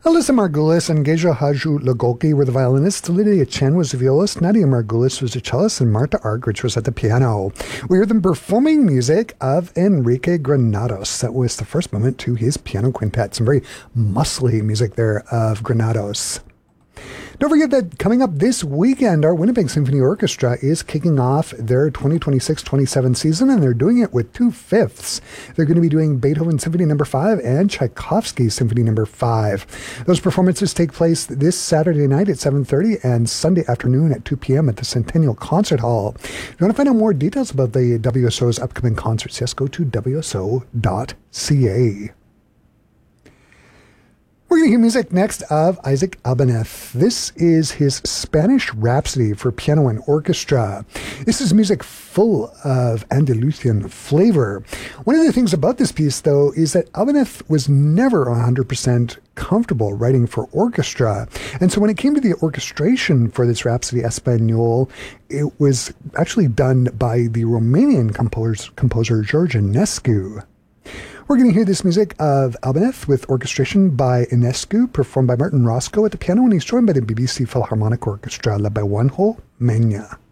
Alyssa Margulis and Geja Haju Lagolki were the violinists, Lydia Chen was the violist, Nadia Margulis was the cellist, and Marta Argerich was at the piano. We heard them performing music of Enrique Granados. That was the first movement to his piano quintet. Some very muscly music there of Granados. Don't forget that coming up this weekend, our Winnipeg Symphony Orchestra is kicking off their 2026-27 season, and they're doing it with 2/5. They're going to be doing Beethoven Symphony No. 5 and Tchaikovsky Symphony No. 5. Those performances take place this Saturday night at 7:30 and Sunday afternoon at 2 p.m. at the Centennial Concert Hall. If you want to find out more details about the WSO's upcoming concerts, yes, go to wso.ca. We're going to hear music next of Isaac Albanez. This is his Spanish Rhapsody for piano and orchestra. This is music full of Andalusian flavor. One of the things about this piece, though, is that Albanez was never 100% comfortable writing for orchestra. And so when it came to the orchestration for this Rhapsody Espagnole, it was actually done by the Romanian composer George Enescu. We're going to hear this music of Albanez with orchestration by Enescu, performed by Martin Roscoe at the piano, and he's joined by the BBC Philharmonic Orchestra, led by Juanjo Mena.